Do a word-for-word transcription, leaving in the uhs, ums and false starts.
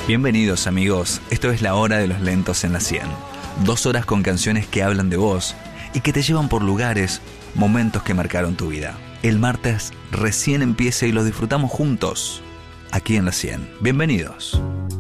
Bienvenidos amigos, esto es La Hora de los Lentos en la cien. Dos horas con canciones que hablan de vos y que te llevan por lugares, momentos que marcaron tu vida. El martes recién empieza y lo disfrutamos juntos, aquí en la cien. Bienvenidos.